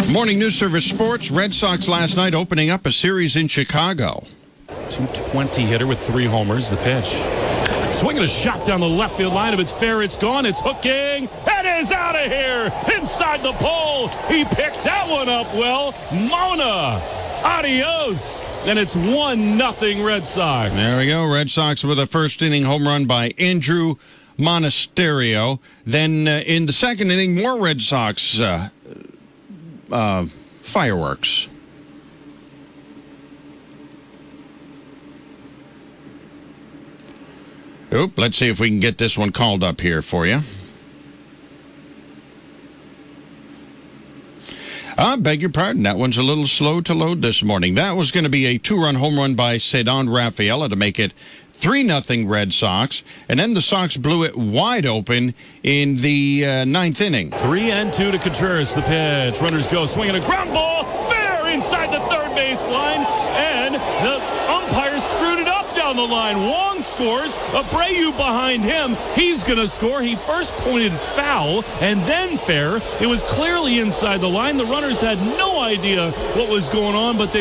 Morning News Service Sports. Red Sox last night opening up a series in Chicago. 220 hitter with 3 homers. The pitch. Swinging a shot down the left field line. If it's fair, it's gone. It's hooking. It is out of here. Inside the pole. He picked that one up well. Mona. Adios. And it's 1-0 Red Sox. There we go. Red Sox with a first inning home run by Andrew Monasterio. Then in the second inning, more Red Sox fireworks. Oop, let's see if we can get this one called up here for you. I beg your pardon. That one's a little slow to load this morning. That was going to be a 2-run home run by Cedon Rafaela to make it 3-0 Red Sox. And then the Sox blew it wide open in the 9th inning. 3-2 to Contreras. The pitch. Runners go. Swinging a ground ball. Fair inside the third base line. And the umpire screwed it up down the line. Wong scores. Abreu behind him. He's going to score. He first pointed foul and then fair. It was clearly inside the line. The runners had no idea what was going on, but they